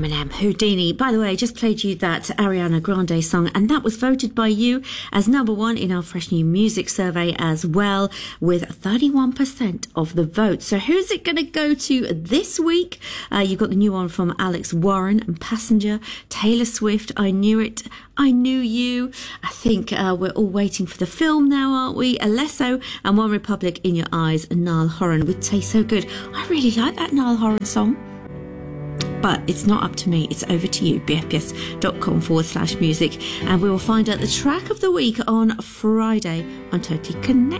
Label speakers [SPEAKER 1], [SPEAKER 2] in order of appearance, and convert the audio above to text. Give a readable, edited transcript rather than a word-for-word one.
[SPEAKER 1] Eminem, Houdini. By the way, I just played you that Ariana Grande song, and that was voted by you as number one in our Fresh New Music survey as well, with 31% of the vote. So who's it going to go to this week? You've got the new one from Alex Warren and Passenger, Taylor Swift, I Knew It, I Knew You. I think we're all waiting for the film now, aren't we? Alesso and One Republic, In Your Eyes, and Niall Horan with Taste So Good. I really like that Niall Horan song. But it's not up to me, it's over to you, bfbs.com/music. And we will find out the track of the week on Friday on Totally Connected.